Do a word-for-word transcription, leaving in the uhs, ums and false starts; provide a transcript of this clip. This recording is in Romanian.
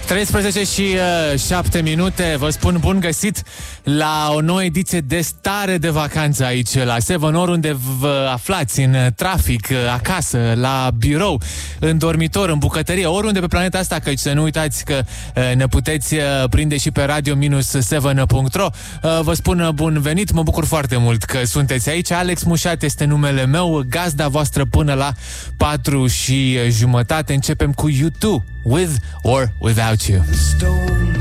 treisprezece și șapte minute, vă spun bun găsit la o nouă ediție de Stare de Vacanță aici la Seven, oriunde vă aflați, în trafic, acasă, la birou, în dormitor, în bucătărie, oriunde pe planeta asta, căci să nu uitați că ne puteți prinde și pe radio seven punct ro. Vă spun bun venit, mă bucur foarte mult că sunteți aici. Alex Mușat este numele meu, gazda voastră până la patru și jumătate. Începem cu U two, With or Without You.